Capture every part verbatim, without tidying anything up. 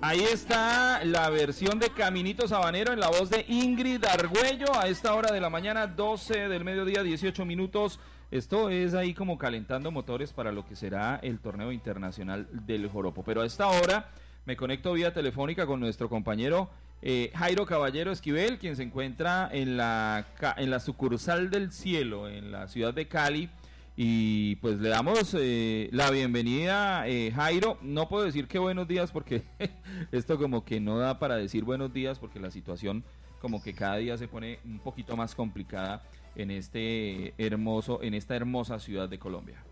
Ahí está la versión de Caminito Sabanero en la voz de Ingrid Argüello a esta hora de la mañana, doce del mediodía, dieciocho minutos. Esto es ahí como calentando motores para lo que será el torneo internacional del joropo. Pero a esta hora me conecto vía telefónica con nuestro compañero eh, Jairo Caballero Esquivel, quien se encuentra en la, en la sucursal del Cielo, en la ciudad de Cali. Y pues le damos eh, la bienvenida, eh, Jairo. No puedo decir que buenos días porque esto como que no da para decir buenos días, porque la situación como que cada día se pone un poquito más complicada en este hermoso, en esta hermosa ciudad de Colombia.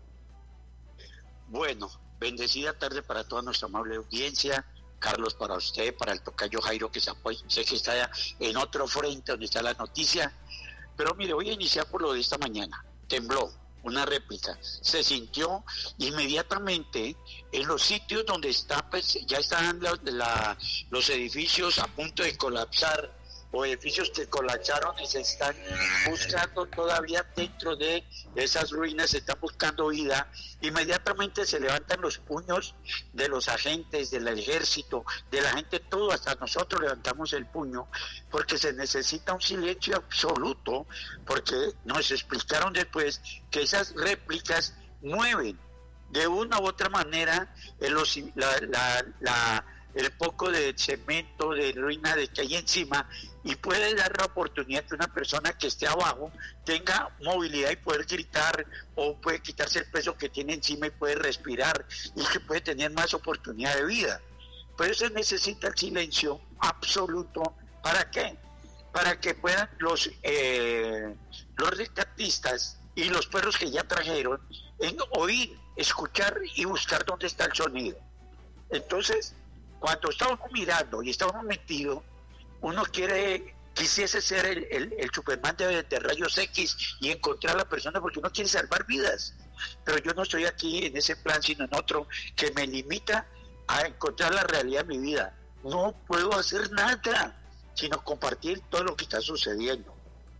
Bueno, bendecida tarde para toda nuestra amable audiencia. Carlos, para usted, para el tocayo Jairo, que se apoya, sé que está en otro frente donde está la noticia. Pero mire, voy a iniciar por lo de esta mañana. Tembló. Una réplica, se sintió inmediatamente en los sitios donde está, pues ya están la, la, los edificios a punto de colapsar, o edificios que colapsaron y se están buscando todavía dentro de esas ruinas, se están buscando vida. Inmediatamente se levantan los puños de los agentes del ejército, de la gente, todo, hasta nosotros levantamos el puño, porque se necesita un silencio absoluto, porque nos explicaron después que esas réplicas mueven de una u otra manera en los, la, la, la, el poco de cemento, de ruina de que hay encima, y puede dar la oportunidad que una persona que esté abajo tenga movilidad y poder gritar, o puede quitarse el peso que tiene encima y puede respirar, y que puede tener más oportunidad de vida. Por eso necesita el silencio absoluto. ¿Para qué? Para que puedan los eh, los rescatistas y los perros que ya trajeron en oír, escuchar y buscar dónde está el sonido. Entonces, cuando estamos mirando y estamos metidos, uno quiere, quisiese ser el, el, el Superman de, de rayos X y encontrar a la persona, porque uno quiere salvar vidas. Pero yo no estoy aquí en ese plan, sino en otro que me limita a encontrar la realidad de mi vida. No puedo hacer nada, sino compartir todo lo que está sucediendo.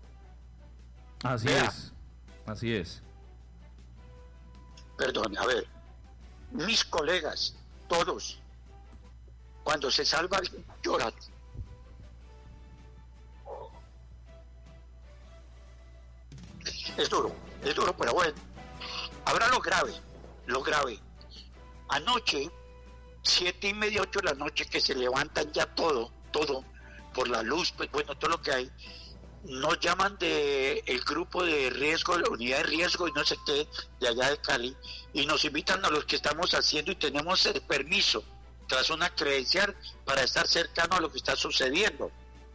Así Vea. es, así es. Perdón, a ver, mis colegas, todos, cuando se salva alguien, lloran. Es duro, es duro, pero bueno. Ahora lo grave, lo grave. Anoche, siete y media, ocho de la noche, que se levantan ya todo, todo, por la luz, pues bueno, todo lo que hay, nos llaman de el grupo de riesgo, la unidad de riesgo y no sé qué, de allá de Cali, y nos invitan a los que estamos haciendo y tenemos el permiso, tras una credencial, para estar cercano a lo que está sucediendo.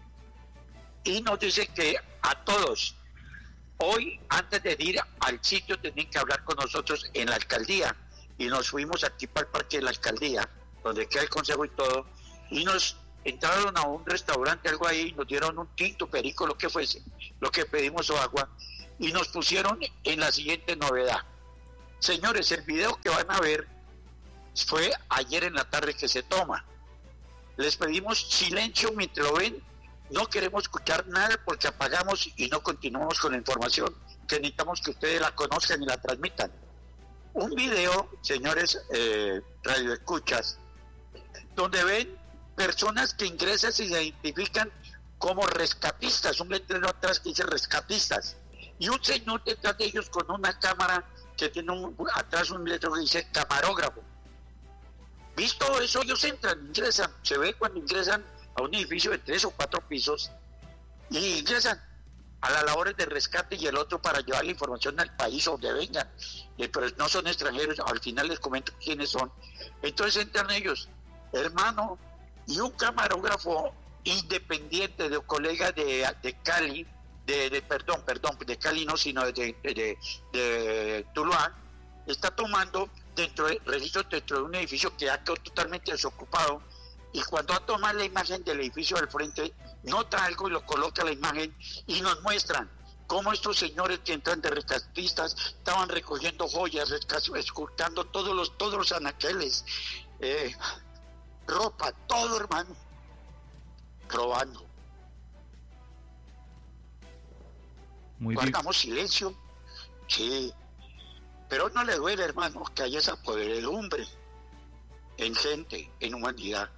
Y nos dicen que a todos, hoy, antes de ir al sitio, tenían que hablar con nosotros en la alcaldía, y nos fuimos aquí para el parque de la alcaldía, donde queda el consejo y todo, y nos entraron a un restaurante, algo ahí, nos dieron un tinto, perico, lo que fuese, lo que pedimos o agua, y nos pusieron en la siguiente novedad. Señores, el video que van a ver fue ayer en la tarde que se toma. Les pedimos silencio mientras lo ven. No queremos escuchar nada porque apagamos y no continuamos con la información, que necesitamos que ustedes la conozcan y la transmitan. Un video, señores eh, radioescuchas, donde ven personas que ingresan y se identifican como rescatistas, un letrero atrás que dice rescatistas, y un señor detrás de ellos con una cámara que tiene un, atrás un letrero que dice camarógrafo. Visto eso, ellos entran, ingresan, se ve cuando ingresan a un edificio de tres o cuatro pisos y ingresan a las labores de rescate, y el otro para llevar la información al país donde vengan, eh, pero no son extranjeros, al final les comento quiénes son. Entonces entran ellos, hermano, y un camarógrafo independiente de colega de, de Cali, de, de perdón, perdón, de Cali no, sino de, de, de, de Tuluá, está tomando dentro de registros dentro de un edificio que ha quedado totalmente desocupado, y cuando va a tomar la imagen del edificio del frente, nota algo y lo coloca la imagen y nos muestran cómo estos señores que entran de rescatistas estaban recogiendo joyas, escultando todos los, todos los anaqueles, eh, ropa, todo, hermano, robando. Muy Guardamos bien. Silencio, sí, pero no le duele, hermano, que haya esa podredumbre en gente, en humanidad.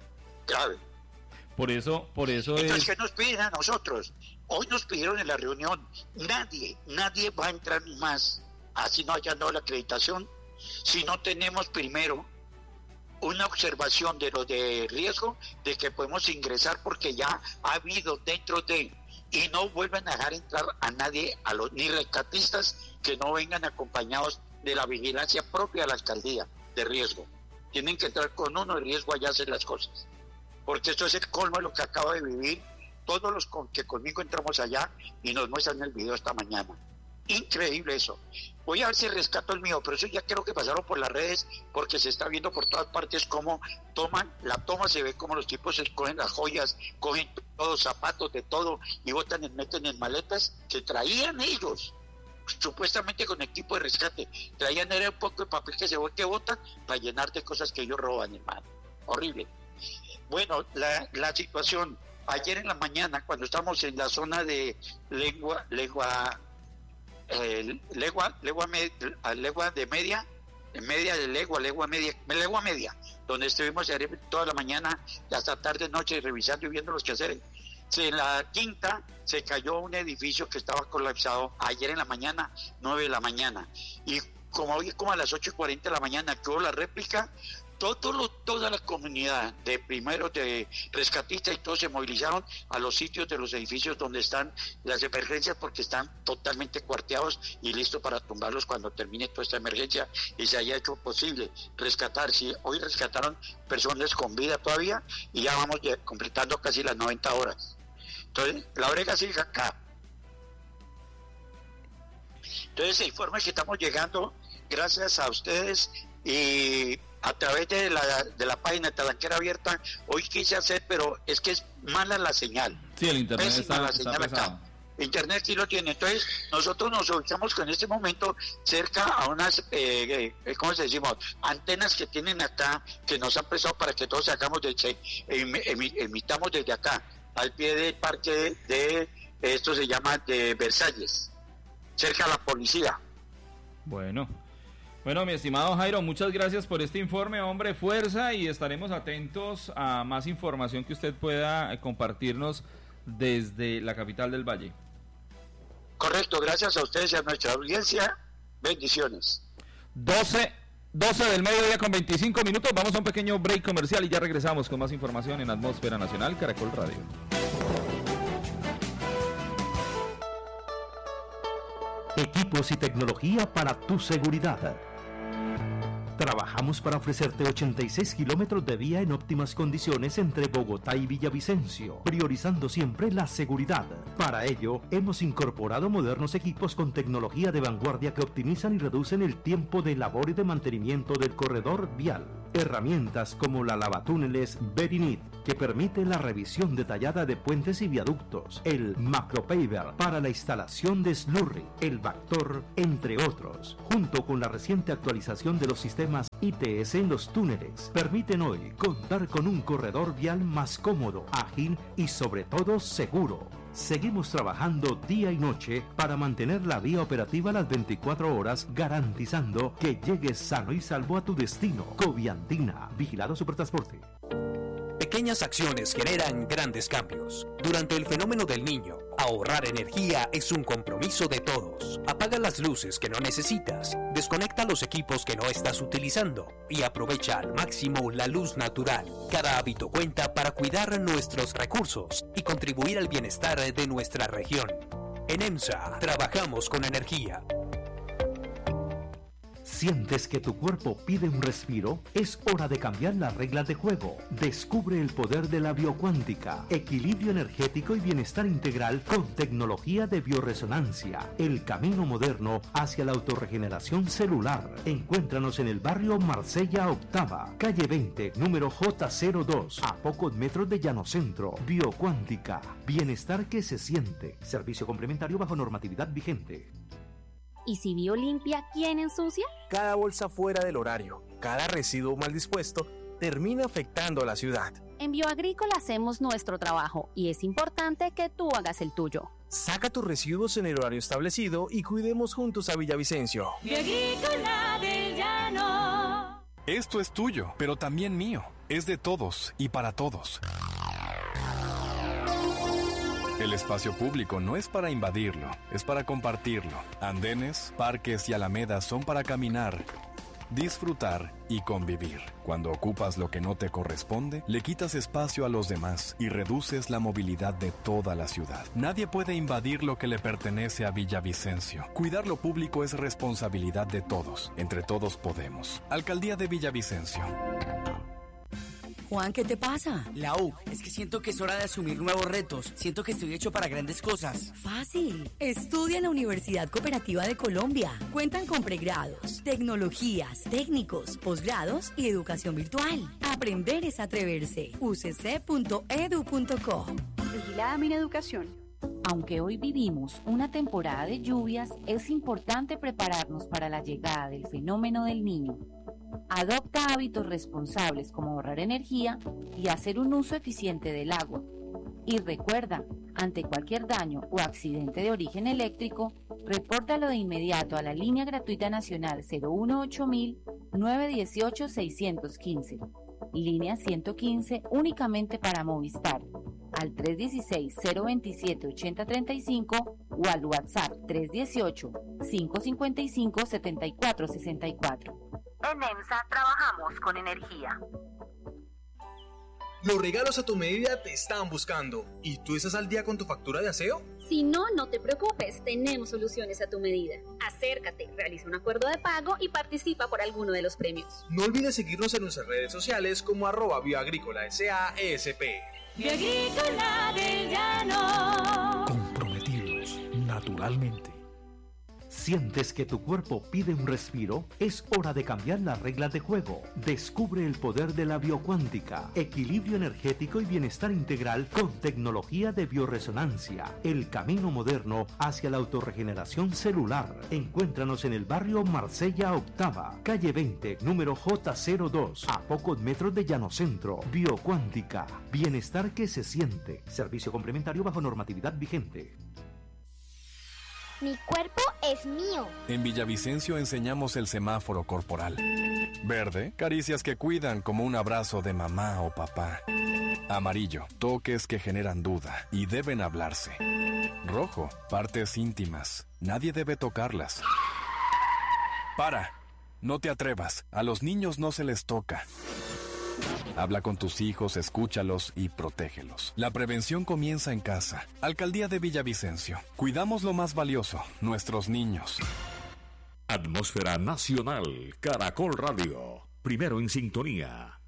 grave. Por eso, por eso Entonces, es... ¿qué nos piden a nosotros? Hoy nos pidieron en la reunión, nadie, nadie va a entrar más, así no hayan dado la acreditación, si no tenemos primero una observación de lo de riesgo de que podemos ingresar, porque ya ha habido dentro de, y no vuelven a dejar entrar a nadie, a los ni rescatistas que no vengan acompañados de la vigilancia propia de la alcaldía de riesgo. Tienen que entrar con uno de riesgo allá a hacer las cosas, porque esto es el colmo de lo que acabo de vivir. Todos los con, que conmigo entramos allá y nos muestran el video esta mañana. Increíble eso. Voy a ver si rescato el mío, pero eso ya creo que pasaron por las redes, porque se está viendo por todas partes cómo toman, la toma se ve como los tipos se cogen las joyas, cogen todos zapatos de todo y botan y meten en maletas que traían ellos, supuestamente con equipo de rescate. Traían era un poco de papel que se que botan para llenar de cosas que ellos roban, hermano. Horrible. Bueno, la, la situación... Ayer en la mañana, cuando estamos en la zona de Legua, Legua, eh, Legua, Legua, med, Legua de Media, de Media de Legua, Legua Media, Legua Media, donde estuvimos ayer toda la mañana, hasta tarde, noche, revisando y viendo los quehaceres. En la quinta se cayó un edificio que estaba colapsado ayer en la mañana, nueve de la mañana. Y como hoy, como a las ocho y cuarenta de la mañana, que hubo la réplica, Todo lo, toda la comunidad de primeros de rescatistas y todos se movilizaron a los sitios de los edificios donde están las emergencias, porque están totalmente cuarteados y listos para tumbarlos cuando termine toda esta emergencia y se haya hecho posible rescatar. Si hoy rescataron personas con vida todavía y ya vamos ya completando casi las noventa horas. Entonces la brega sigue acá. Entonces se informa que estamos llegando gracias a ustedes y a través de la, de la página de Talanquera Abierta. Hoy quise hacer, pero es que es mala la señal. Sí, el internet Pésima está, la está señal pesado. acá. Internet sí lo tiene. Entonces, nosotros nos ubicamos con este momento cerca a unas, eh, eh, ¿cómo se decimos? Antenas que tienen acá, que nos han prestado para que todos sacamos de, em, em, emitamos desde acá, al pie del parque de, esto se llama de Versalles, cerca a la policía. Bueno. Bueno, mi estimado Jairo, muchas gracias por este informe, hombre, fuerza, y estaremos atentos a más información que usted pueda compartirnos desde la capital del Valle. Correcto, gracias a ustedes y a nuestra audiencia, bendiciones. doce, doce del mediodía con veinticinco minutos, vamos a un pequeño break comercial y ya regresamos con más información en Atmósfera Nacional, Caracol Radio. Equipos y tecnología para tu seguridad. Trabajamos para ofrecerte ochenta y seis kilómetros de vía en óptimas condiciones entre Bogotá y Villavicencio, priorizando siempre la seguridad. Para ello, hemos incorporado modernos equipos con tecnología de vanguardia que optimizan y reducen el tiempo de labor y de mantenimiento del corredor vial. Herramientas como la lavatúneles Berinit, que permite la revisión detallada de puentes y viaductos, el Macropaver para la instalación de slurry, el Vactor, entre otros, junto con la reciente actualización de los sistemas I T S en los túneles, permiten hoy contar con un corredor vial más cómodo, ágil y sobre todo seguro. Seguimos trabajando día y noche para mantener la vía operativa las veinticuatro horas, garantizando que llegues sano y salvo a tu destino. Coviandina, Vigilado Supertransporte. Pequeñas acciones generan grandes cambios. Durante el fenómeno del Niño, ahorrar energía es un compromiso de todos. Apaga las luces que no necesitas, desconecta los equipos que no estás utilizando y aprovecha al máximo la luz natural. Cada hábito cuenta para cuidar nuestros recursos y contribuir al bienestar de nuestra región. En EMSA trabajamos con energía. ¿Sientes que tu cuerpo pide un respiro? Es hora de cambiar las reglas de juego. Descubre el poder de la biocuántica, equilibrio energético y bienestar integral con tecnología de bioresonancia. El camino moderno hacia la autorregeneración celular. Encuéntranos en el barrio Marsella Octava, calle veinte, número J cero dos, a pocos metros de Llanocentro. Biocuántica, bienestar que se siente. Servicio complementario bajo normatividad vigente. ¿Y si Biolimpia, quién ensucia? Cada bolsa fuera del horario, cada residuo mal dispuesto, termina afectando a la ciudad. En Bioagrícola hacemos nuestro trabajo y es importante que tú hagas el tuyo. Saca tus residuos en el horario establecido y cuidemos juntos a Villavicencio. Bioagrícola del Llano. Esto es tuyo, pero también mío. Es de todos y para todos. El espacio público no es para invadirlo, es para compartirlo. Andenes, parques y alamedas son para caminar, disfrutar y convivir. Cuando ocupas lo que no te corresponde, le quitas espacio a los demás y reduces la movilidad de toda la ciudad. Nadie puede invadir lo que le pertenece a Villavicencio. Cuidar lo público es responsabilidad de todos. Entre todos podemos. Alcaldía de Villavicencio. Juan, ¿qué te pasa? Lau, es que siento que es hora de asumir nuevos retos. Siento que estoy hecho para grandes cosas. Fácil. Estudia en la Universidad Cooperativa de Colombia. Cuentan con pregrados, tecnologías, técnicos, posgrados y educación virtual. Aprender es atreverse. u c c punto e d u punto co. Vigilada Mineducación. Aunque hoy vivimos una temporada de lluvias, es importante prepararnos para la llegada del fenómeno del Niño. Adopta hábitos responsables como ahorrar energía y hacer un uso eficiente del agua. Y recuerda, ante cualquier daño o accidente de origen eléctrico, repórtalo de inmediato a la línea gratuita nacional cero uno ocho mil nueve uno ocho seis uno cinco, línea ciento quince únicamente para Movistar, al tres uno seis, cero dos siete, ocho cero tres cinco o al WhatsApp tres uno ocho, cinco cinco cinco, siete cuatro seis cuatro. En EMSA trabajamos con energía. Los regalos a tu medida te están buscando. ¿Y tú estás al día con tu factura de aseo? Si no, no te preocupes, tenemos soluciones a tu medida. Acércate, realiza un acuerdo de pago y participa por alguno de los premios. No olvides seguirnos en nuestras redes sociales como arroba bioagrícola S A S P. Bioagrícola del Llano. Comprometidos, naturalmente. ¿Sientes que tu cuerpo pide un respiro? Es hora de cambiar las reglas de juego. Descubre el poder de la biocuántica, equilibrio energético y bienestar integral con tecnología de bioresonancia. El camino moderno hacia la autorregeneración celular. Encuéntranos en el barrio Marsella Octava, calle veinte, número J cero dos, a pocos metros de Llano Centro. Biocuántica, bienestar que se siente. Servicio complementario bajo normatividad vigente. Mi cuerpo es mío. En Villavicencio enseñamos el semáforo corporal. Verde, caricias que cuidan como un abrazo de mamá o papá. Amarillo, toques que generan duda y deben hablarse. Rojo, partes íntimas. Nadie debe tocarlas. Para, no te atrevas. A los niños no se les toca. Habla con tus hijos, escúchalos y protégelos. La prevención comienza en casa. Alcaldía de Villavicencio. Cuidamos lo más valioso, nuestros niños. Atmósfera Nacional, Caracol Radio. Primero en sintonía.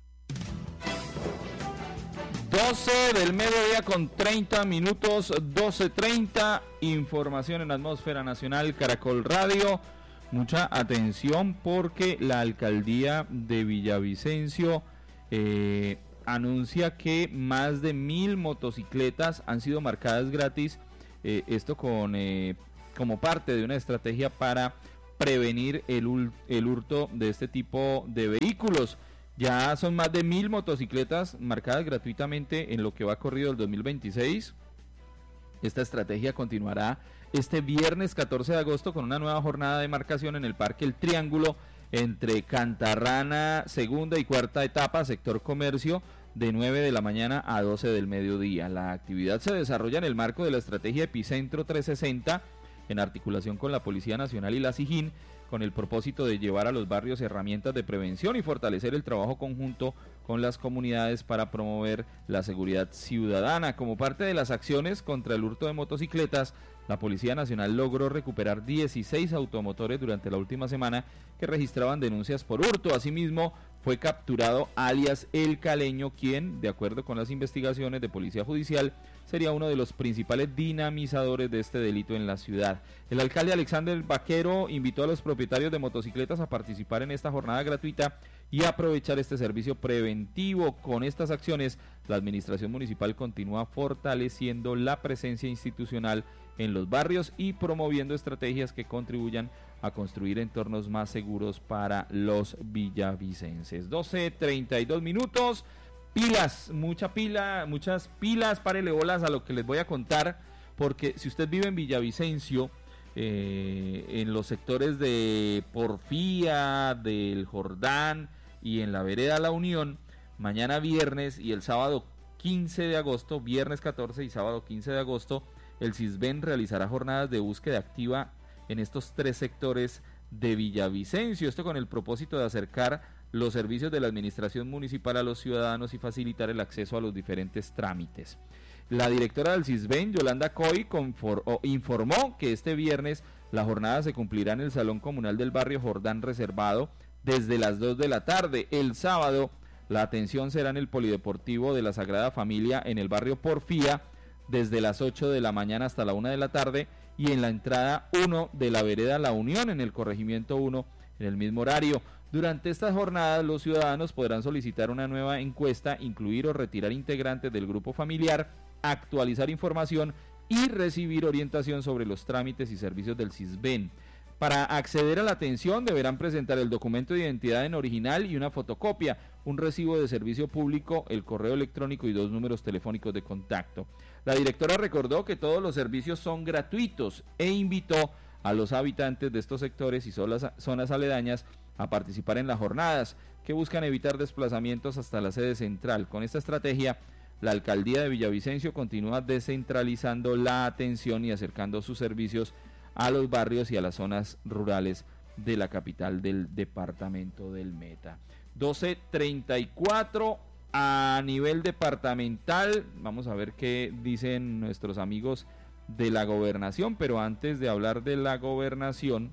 doce del mediodía con treinta minutos, doce treinta. Información en Atmósfera Nacional, Caracol Radio. Mucha atención porque la Alcaldía de Villavicencio Eh, anuncia que más de mil motocicletas han sido marcadas gratis, eh, esto con eh, como parte de una estrategia para prevenir el, el hurto de este tipo de vehículos. Ya son más de mil motocicletas marcadas gratuitamente en lo que va corrido el dos mil veintiséis. Esta estrategia continuará este viernes catorce de agosto con una nueva jornada de marcación en el Parque El Triángulo, entre Cantarrana, segunda y cuarta etapa, sector comercio, de nueve de la mañana a doce del mediodía. La actividad se desarrolla en el marco de la estrategia Epicentro trescientos sesenta, en articulación con la Policía Nacional y la SIJIN, con el propósito de llevar a los barrios herramientas de prevención y fortalecer el trabajo conjunto con las comunidades para promover la seguridad ciudadana. Como parte de las acciones contra el hurto de motocicletas, la Policía Nacional logró recuperar dieciséis automotores durante la última semana que registraban denuncias por hurto. Asimismo, fue capturado alias El Caleño, quien, de acuerdo con las investigaciones de Policía Judicial, sería uno de los principales dinamizadores de este delito en la ciudad. El alcalde Alexander Vaquero invitó a los propietarios de motocicletas a participar en esta jornada gratuita y aprovechar este servicio preventivo. Con estas acciones, la administración municipal continúa fortaleciendo la presencia institucional en los barrios y promoviendo estrategias que contribuyan a construir entornos más seguros para los villavicenses. doce treinta y dos minutos. Pilas, mucha pila, muchas pilas, párele bolas a lo que les voy a contar, porque si usted vive en Villavicencio, eh, en los sectores de Porfía, del Jordán, y en la vereda La Unión, mañana viernes y el sábado quince de agosto, viernes catorce y sábado quince de agosto, el CISBEN realizará jornadas de búsqueda activa en estos tres sectores de Villavicencio, esto con el propósito de acercar los servicios de la administración municipal a los ciudadanos y facilitar el acceso a los diferentes trámites. La directora del CISBEN, Yolanda Coy, confor- o, informó que este viernes la jornada se cumplirá en el Salón Comunal del Barrio Jordán Reservado desde las dos de la tarde. El sábado la atención será en el Polideportivo de la Sagrada Familia en el barrio Porfía desde las ocho de la mañana hasta la una de la tarde y en la entrada uno de la vereda La Unión en el corregimiento uno en el mismo horario. Durante estas jornadas los ciudadanos podrán solicitar una nueva encuesta, incluir o retirar integrantes del grupo familiar, actualizar información y recibir orientación sobre los trámites y servicios del CISBEN. Para acceder a la atención deberán presentar el documento de identidad en original y una fotocopia, un recibo de servicio público, el correo electrónico y dos números telefónicos de contacto. La directora recordó que todos los servicios son gratuitos e invitó a los habitantes de estos sectores y zonas aledañas a participar en las jornadas que buscan evitar desplazamientos hasta la sede central. Con esta estrategia, la alcaldía de Villavicencio continúa descentralizando la atención y acercando sus servicios a los barrios y a las zonas rurales de la capital del departamento del Meta. doce treinta y cuatro a nivel departamental. Vamos a ver qué dicen nuestros amigos de la gobernación, pero antes de hablar de la gobernación,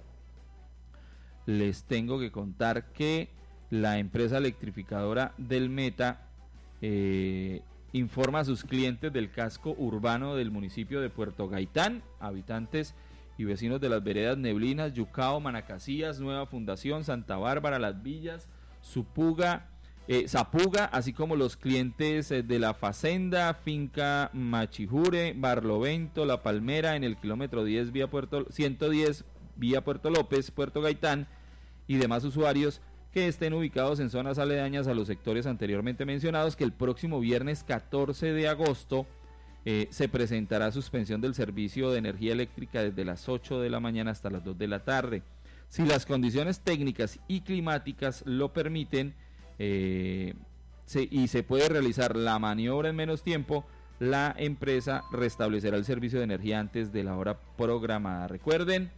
les tengo que contar que la empresa electrificadora del Meta eh, informa a sus clientes del casco urbano del municipio de Puerto Gaitán, habitantes y vecinos de las veredas Neblinas, Yucao, Manacasías, Nueva Fundación, Santa Bárbara, Las Villas, Supuga, eh, Zapuga, así como los clientes eh, de la Facenda, Finca Machijure, Barlovento, La Palmera, en el kilómetro diez vía Puerto, ciento diez vía Puerto López, Puerto Gaitán, y demás usuarios que estén ubicados en zonas aledañas a los sectores anteriormente mencionados, que el próximo viernes catorce de agosto eh, se presentará suspensión del servicio de energía eléctrica desde las ocho de la mañana hasta las dos de la tarde. Si las condiciones técnicas y climáticas lo permiten eh, se, y se puede realizar la maniobra en menos tiempo, la empresa restablecerá el servicio de energía antes de la hora programada. Recuerden,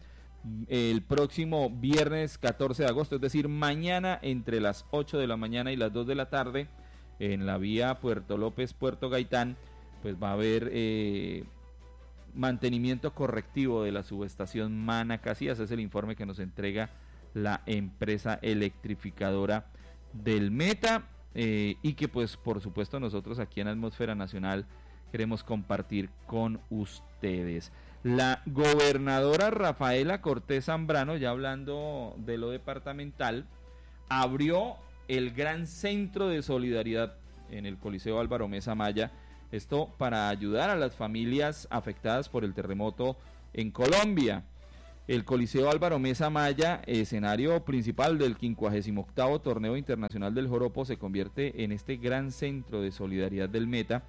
el próximo viernes catorce de agosto, es decir, mañana entre las ocho de la mañana y las dos de la tarde, en la vía Puerto López, Puerto Gaitán, pues va a haber eh, mantenimiento correctivo de la subestación Manacasías. Es el informe que nos entrega la empresa electrificadora del Meta eh, y que pues por supuesto nosotros aquí en Atmósfera Nacional queremos compartir con ustedes. La gobernadora Rafaela Cortés Zambrano, ya hablando de lo departamental, abrió el gran centro de solidaridad en el Coliseo Álvaro Mesa Maya, esto para ayudar a las familias afectadas por el terremoto en Colombia. El Coliseo Álvaro Mesa Maya, escenario principal del quincuagésimo octavo Torneo Internacional del Joropo, se convierte en este gran centro de solidaridad del Meta,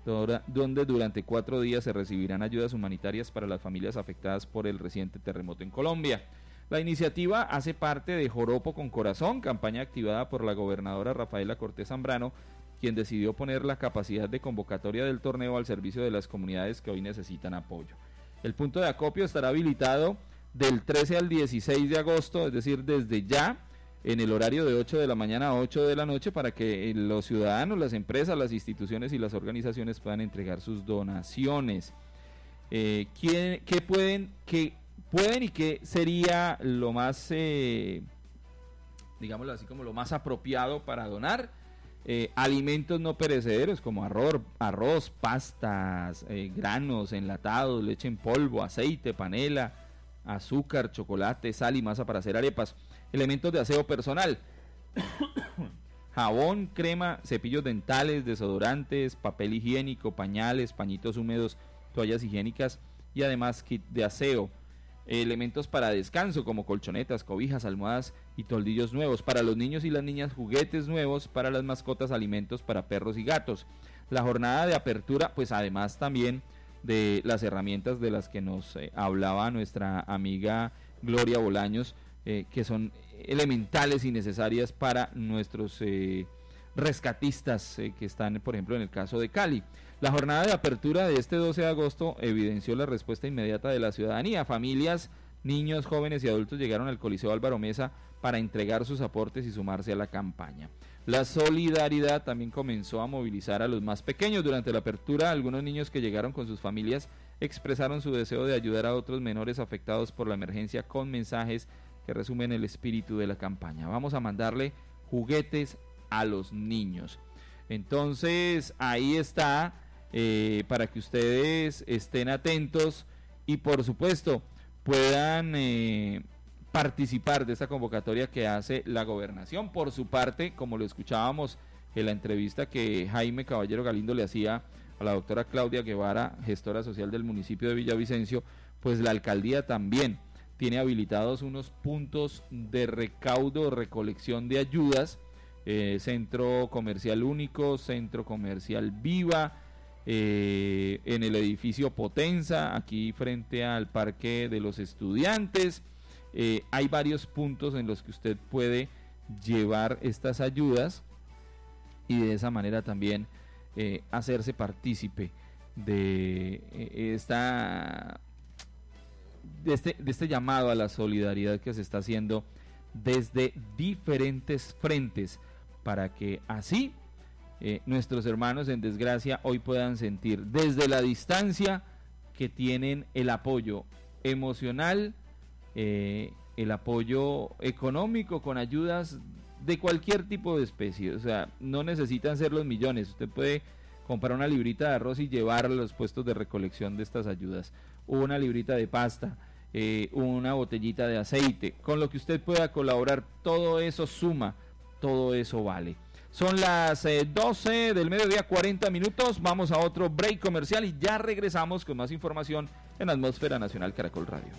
donde durante cuatro días se recibirán ayudas humanitarias para las familias afectadas por el reciente terremoto en Colombia. La iniciativa hace parte de Joropo con Corazón, campaña activada por la gobernadora Rafaela Cortés Zambrano, quien decidió poner la capacidad de convocatoria del torneo al servicio de las comunidades que hoy necesitan apoyo. El punto de acopio estará habilitado del trece al dieciséis de agosto, es decir, desde ya, en el horario de ocho de la mañana a ocho de la noche, para que los ciudadanos, las empresas, las instituciones y las organizaciones puedan entregar sus donaciones. Eh, ¿qué, qué pueden, qué pueden y qué sería lo más, eh, digámoslo así, como lo más apropiado para donar? Eh, alimentos no perecederos como arroz, arroz pastas, eh, granos enlatados, leche en polvo, aceite, panela, azúcar, chocolate, sal y masa para hacer arepas. Elementos de aseo personal, jabón, crema, cepillos dentales, desodorantes, papel higiénico, pañales, pañitos húmedos, toallas higiénicas y además kit de aseo. Elementos para descanso como colchonetas, cobijas, almohadas y toldillos nuevos. Para los niños y las niñas, juguetes nuevos. Para las mascotas, alimentos para perros y gatos. La jornada de apertura, pues además también de las herramientas de las que nos eh, hablaba nuestra amiga Gloria Bolaños, eh, que son elementales y necesarias para nuestros eh, rescatistas eh, que están, por ejemplo, en el caso de Cali. La jornada de apertura de este doce de agosto evidenció la respuesta inmediata de la ciudadanía. Familias, niños, jóvenes y adultos llegaron al Coliseo Álvaro Mesa para entregar sus aportes y sumarse a la campaña. La solidaridad también comenzó a movilizar a los más pequeños. Durante la apertura, algunos niños que llegaron con sus familias expresaron su deseo de ayudar a otros menores afectados por la emergencia con mensajes que resumen el espíritu de la campaña. Vamos a mandarle juguetes a los niños. Entonces, ahí está, eh, para que ustedes estén atentos y por supuesto puedan eh, participar de esta convocatoria que hace la gobernación. Por su parte, como lo escuchábamos en la entrevista que Jaime Caballero Galindo le hacía a la doctora Claudia Guevara, gestora social del municipio de Villavicencio, pues la alcaldía también tiene habilitados unos puntos de recaudo, recolección de ayudas, eh, Centro Comercial Único, Centro Comercial Viva, eh, en el edificio Potenza, aquí frente al Parque de los Estudiantes. Eh, hay varios puntos en los que usted puede llevar estas ayudas y de esa manera también eh, hacerse partícipe de eh, esta de este, de este llamado a la solidaridad que se está haciendo desde diferentes frentes para que así eh, nuestros hermanos en desgracia hoy puedan sentir desde la distancia que tienen el apoyo emocional, eh, el apoyo económico con ayudas de cualquier tipo de especie. O sea, no necesitan ser los millones, usted puede comprar una librita de arroz y llevar a los puestos de recolección de estas ayudas, una librita de pasta, eh, una botellita de aceite, con lo que usted pueda colaborar, todo eso suma, todo eso vale. Son las eh, doce del mediodía, cuarenta minutos, vamos a otro break comercial y ya regresamos con más información en Atmósfera Nacional Caracol Radio.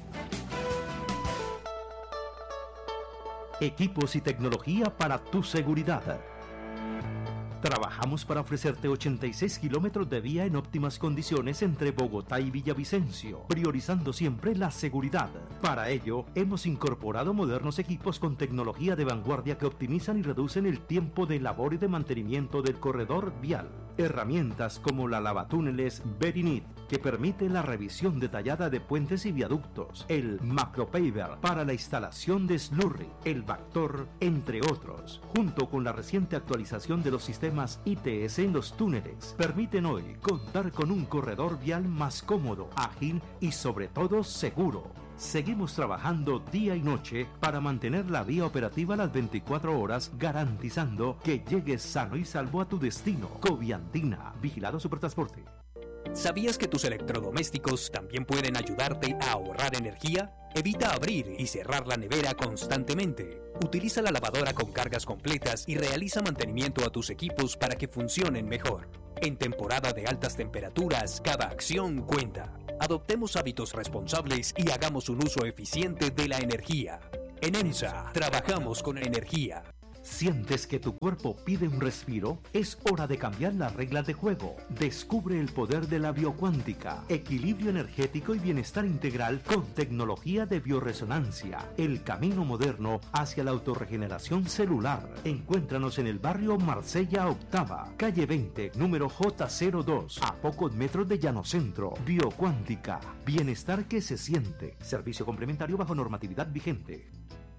Equipos y tecnología para tu seguridad. Trabajamos para ofrecerte ochenta y seis kilómetros de vía en óptimas condiciones entre Bogotá y Villavicencio, priorizando siempre la seguridad. Para ello, hemos incorporado modernos equipos con tecnología de vanguardia que optimizan y reducen el tiempo de labor y de mantenimiento del corredor vial. Herramientas como la lavatúneles Verinit, que permite la revisión detallada de puentes y viaductos, el Macropaver para la instalación de slurry, el Vactor, entre otros, junto con la reciente actualización de los sistemas I T S en los túneles, permiten hoy contar con un corredor vial más cómodo, ágil y sobre todo seguro. Seguimos trabajando día y noche para mantener la vía operativa las veinticuatro horas, garantizando que llegues sano y salvo a tu destino. Coviandina, Vigilado Supertransporte. ¿Sabías que tus electrodomésticos también pueden ayudarte a ahorrar energía? Evita abrir y cerrar la nevera constantemente. Utiliza la lavadora con cargas completas y realiza mantenimiento a tus equipos para que funcionen mejor. En temporada de altas temperaturas, cada acción cuenta. Adoptemos hábitos responsables y hagamos un uso eficiente de la energía. En EMSA, trabajamos con energía. ¿Sientes que tu cuerpo pide un respiro? Es hora de cambiar las reglas de juego. Descubre el poder de la biocuántica, equilibrio energético y bienestar integral con tecnología de bioresonancia. El camino moderno hacia la autorregeneración celular. Encuéntranos en el barrio Marsella Octava, calle veinte, número J cero dos, a pocos metros de Llanocentro. Biocuántica, bienestar que se siente. Servicio complementario bajo normatividad vigente.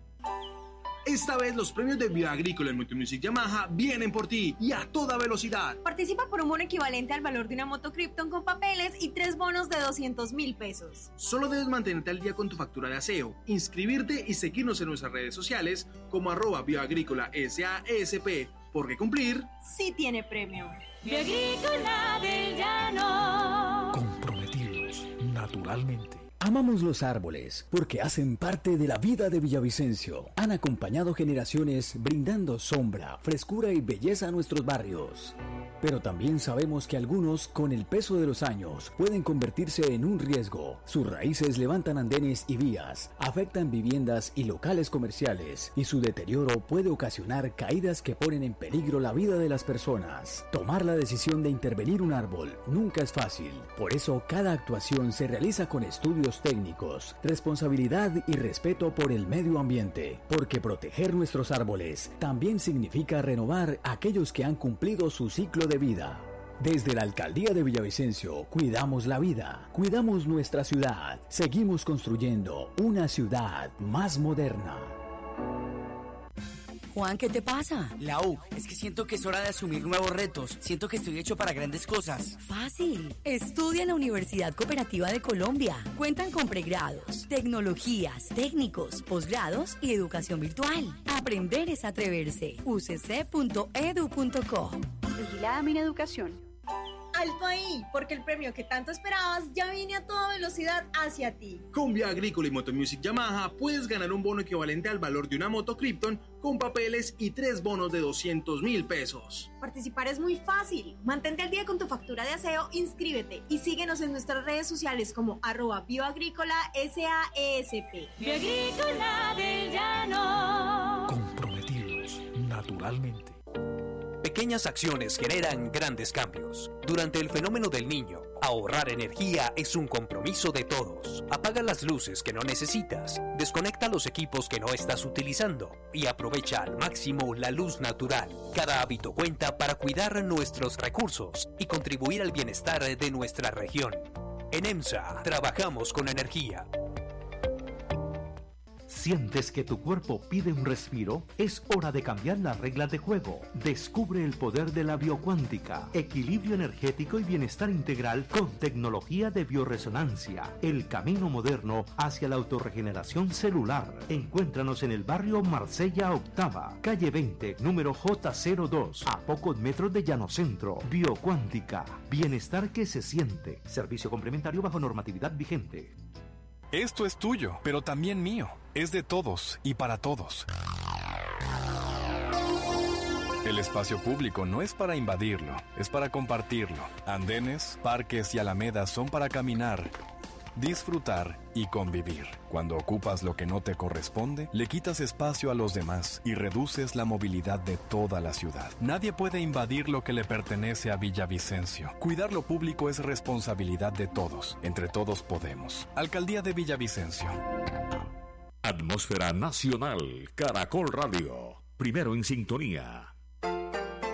Esta vez los premios de Bioagrícola en Multimusic Yamaha vienen por ti y a toda velocidad. Participa por un bono equivalente al valor de una moto Krypton con papeles y tres bonos de doscientos mil pesos. Solo debes mantenerte al día con tu factura de aseo, inscribirte y seguirnos en nuestras redes sociales como arroba bioagrícola S A S P, porque cumplir sí tiene premio. Bioagrícola del Llano. Comprometidos naturalmente. Amamos los árboles porque hacen parte de la vida de Villavicencio. Han acompañado generaciones brindando sombra, frescura y belleza a nuestros barrios. Pero también sabemos que algunos, con el peso de los años, pueden convertirse en un riesgo. Sus raíces levantan andenes y vías, afectan viviendas y locales comerciales, y su deterioro puede ocasionar caídas que ponen en peligro la vida de las personas. Tomar la decisión de intervenir un árbol nunca es fácil. Por eso, cada actuación se realiza con estudios estudios técnicos, responsabilidad y respeto por el medio ambiente, porque proteger nuestros árboles también significa renovar aquellos que han cumplido su ciclo de vida. Desde la Alcaldía de Villavicencio, cuidamos la vida, cuidamos nuestra ciudad, seguimos construyendo una ciudad más moderna. Juan, ¿qué te pasa? Lau, es que siento que es hora de asumir nuevos retos. Siento que estoy hecho para grandes cosas. Fácil. Estudia en la Universidad Cooperativa de Colombia. Cuentan con pregrados, tecnologías, técnicos, posgrados y educación virtual. Aprender es atreverse. u c c punto e d u punto co. Vigilada Mineducación. Alto ahí, porque el premio que tanto esperabas ya viene a toda velocidad hacia ti. Con Vía Agrícola y Motomusic Yamaha puedes ganar un bono equivalente al valor de una moto Krypton con papeles y tres bonos de doscientos mil pesos. Participar es muy fácil. Mantente al día con tu factura de aseo, inscríbete y síguenos en nuestras redes sociales como arroba bioagrícola S A E S P. Bioagrícola del Llano. Comprometidos naturalmente. Pequeñas acciones generan grandes cambios. Durante el fenómeno del Niño, ahorrar energía es un compromiso de todos. Apaga las luces que no necesitas, desconecta los equipos que no estás utilizando y aprovecha al máximo la luz natural. Cada hábito cuenta para cuidar nuestros recursos y contribuir al bienestar de nuestra región. En EMSA trabajamos con energía. ¿Sientes que tu cuerpo pide un respiro? Es hora de cambiar las reglas de juego. Descubre el poder de la biocuántica, equilibrio energético y bienestar integral con tecnología de bioresonancia. El camino moderno hacia la autorregeneración celular. Encuéntranos en el barrio Marsella Octava, calle veinte, número J cero dos, a pocos metros de Llano Centro. Biocuántica, bienestar que se siente. Servicio complementario bajo normatividad vigente. Esto es tuyo, pero también mío. Es de todos y para todos. El espacio público no es para invadirlo, es para compartirlo. Andenes, parques y alamedas son para caminar, disfrutar y convivir. Cuando ocupas lo que no te corresponde, le quitas espacio a los demás y reduces la movilidad de toda la ciudad. Nadie puede invadir lo que le pertenece a Villavicencio. Cuidar lo público es responsabilidad de todos. Entre todos podemos. Alcaldía de Villavicencio. Atmósfera Nacional, Caracol Radio. Primero en sintonía.